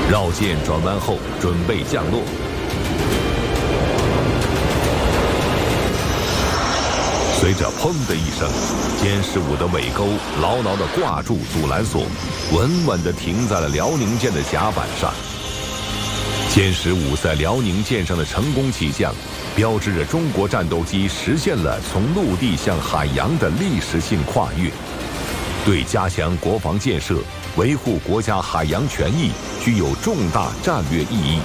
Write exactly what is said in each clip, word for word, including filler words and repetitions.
绕舰转弯后，准备降落。随着“砰”的一声，歼十五的尾钩牢牢地挂住阻拦索，稳稳地停在了辽宁舰的甲板上。歼十五在辽宁舰上的成功起降，标志着中国战斗机实现了从陆地向海洋的历史性跨越，对加强国防建设、维护国家海洋权益具有重大战略意义。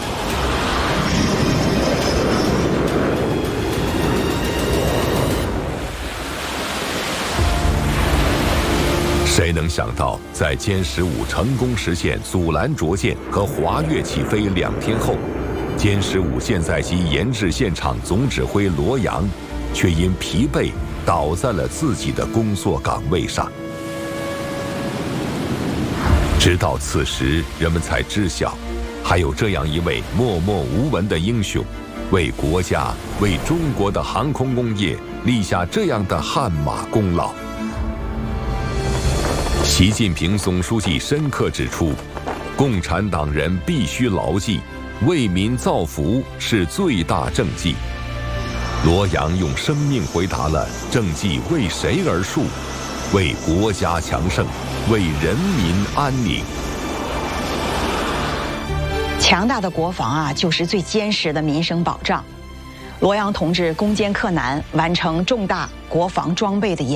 谁能想到，在歼十五成功实现阻拦着舰和滑跃起飞两天后，歼十五舰载机研制现场总指挥罗阳，却因疲惫倒在了自己的工作岗位上。直到此时，人们才知晓，还有这样一位默默无闻的英雄，为国家、为中国的航空工业立下这样的汗马功劳。习近平总书记深刻指出，共产党人必须牢记，为民造福是最大政绩。罗阳用生命回答了政绩为谁而树，为国家强盛，为人民安宁。 强大的国防啊，就是最坚实的民生保障。罗阳同志攻坚克难，完成重大国防装备的研